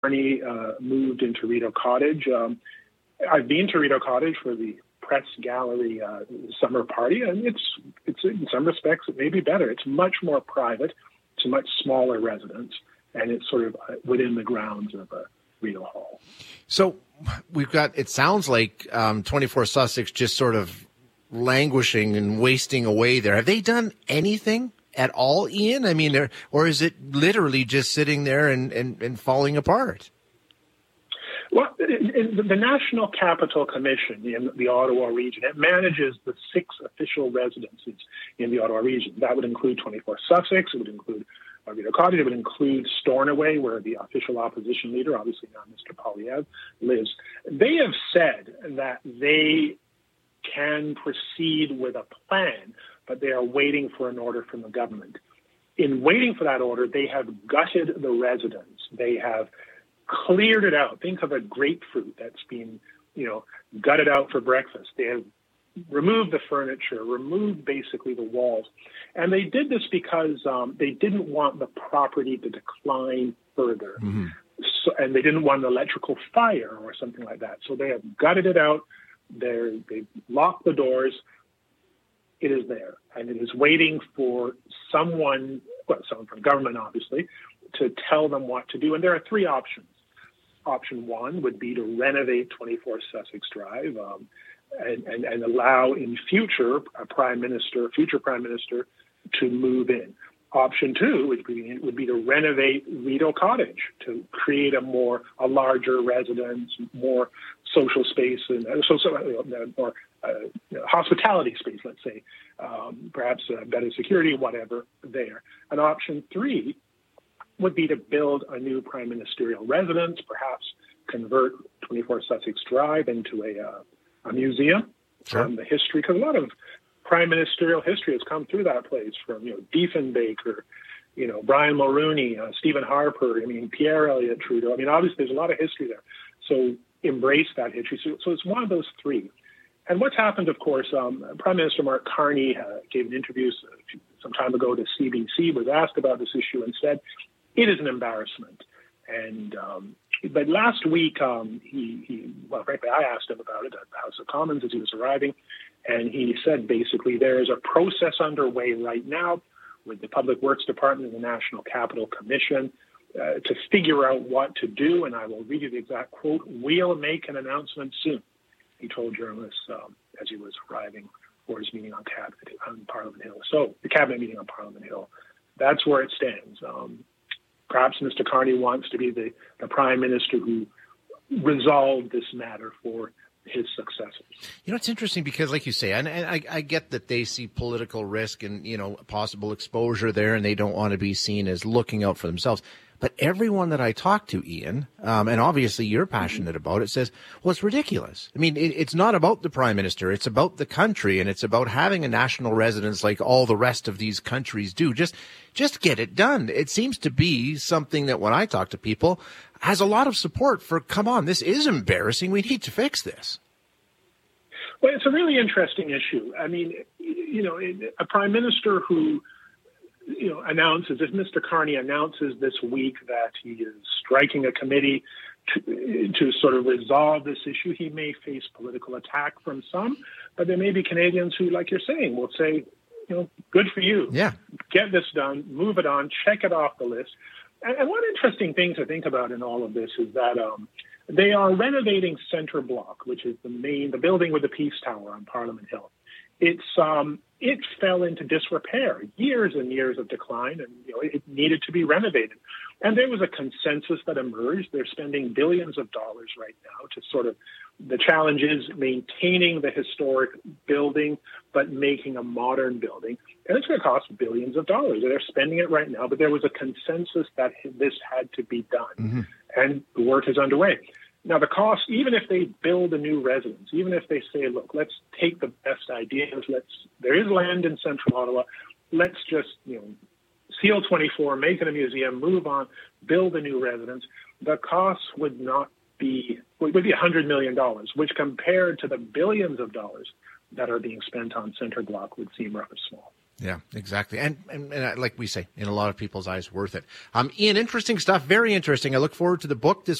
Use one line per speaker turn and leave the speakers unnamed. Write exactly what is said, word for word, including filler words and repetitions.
Carney uh, moved into Rideau Cottage. Um, I've been to Rideau Cottage for the press gallery uh, summer party, and it's it's in some respects it may be better. It's much more private. It's a much smaller residence, and it's sort of within the grounds of a Rideau Hall.
So we've got, it sounds like um, twenty-four Sussex just sort of languishing and wasting away there. Have they done anything at all, Ian? I mean, or is it literally just sitting there and, and, and falling apart?
Well, in the National Capital Commission in the Ottawa region, it manages the six official residences in the Ottawa region. That would include twenty-four Sussex, it would include Rideau Cottage, it would include Stornoway, where the official opposition leader, obviously now Mister Poilievre, lives. They have said that they can proceed with a plan, but they are waiting for an order from the government. In waiting for that order, they have gutted the residence. They have cleared it out. Think of a grapefruit that's been, you know, gutted out for breakfast. They have removed the furniture, removed basically the walls. And they did this because um, they didn't want the property to decline further. Mm-hmm. So, and they didn't want an electrical fire or something like that. So they have gutted it out. They're, they've locked the doors. It is there. And it is waiting for someone, well, someone from government, obviously, to tell them what to do. And there are three options. Option one would be to renovate twenty-four Sussex Drive um, and, and, and allow in future a prime minister, future prime minister, to move in. Option two would be would be to renovate Rideau Cottage to create a more a larger residence, more social space, and uh, so, so uh, more uh, you know, hospitality space. Let's say, um, perhaps uh, better security, whatever. There. And option three would be to build a new prime ministerial residence, perhaps convert twenty-four Sussex Drive into a, uh, a museum
sure.
from the history, because a lot of prime ministerial history has come through that place, from, you know, Diefenbaker, you know, Brian Mulroney, uh, Stephen Harper, I mean, Pierre Elliott Trudeau. I mean, obviously there's a lot of history there. So embrace that history. So, so it's one of those three. And what's happened, of course, um, Prime Minister Mark Carney uh, gave an interview some time ago to C B C, was asked about this issue and said, it is an embarrassment. And um, but last week, um, he, he, well, frankly, I asked him about it at the House of Commons as he was arriving, and he said basically there is a process underway right now with the Public Works Department and the National Capital Commission uh, to figure out what to do, and I will read you the exact quote, "We'll make an announcement soon," he told journalists um, as he was arriving for his meeting on, Cabinet, on Parliament Hill. So the Cabinet meeting on Parliament Hill, that's where it stands. Um, Perhaps Mister Carney wants to be the, the prime minister who resolved this matter for his successors.
You know, it's interesting because, like you say, and, and I, I get that they see political risk and, you know, possible exposure there, and they don't want to be seen as looking out for themselves. But everyone that I talk to, Ian, um, and obviously you're passionate about it, says, well, it's ridiculous. I mean, it, it's not about the prime minister. It's about the country, and it's about having a national residence like all the rest of these countries do. Just, just get it done. It seems to be something that when I talk to people has a lot of support for, come on, this is embarrassing. We need to fix this.
Well, it's a really interesting issue. I mean, you know, a prime minister who, you know, announces, if Mister Carney announces this week that he is striking a committee to, to sort of resolve this issue, he may face political attack from some, but there may be Canadians who, like you're saying, will say, you know, good for you.
Yeah.
Get this done, move it on, check it off the list. And, and one interesting thing to think about in all of this is that um, they are renovating Centre Block, which is the main, the building with the Peace Tower on Parliament Hill. It's um, it fell into disrepair, years and years of decline, and you know, it needed to be renovated. And there was a consensus that emerged. They're spending billions of dollars right now to sort of, the challenge is maintaining the historic building, but making a modern building. And it's going to cost billions of dollars. They're spending it right now, but there was a consensus that this had to be done. Mm-hmm. And the work is underway. Now, the cost, even if they build a new residence, even if they say, look, let's take the best ideas, let's, there is land in central Ottawa, let's just, you know, seal twenty-four, make it a museum, move on, build a new residence, the cost would not be, would be one hundred million dollars, which compared to the billions of dollars that are being spent on Centre Block would seem rather small.
Yeah, exactly. And, and, and like we say, in a lot of people's eyes, worth it. Um, Ian, interesting stuff. Very interesting. I look forward to the book this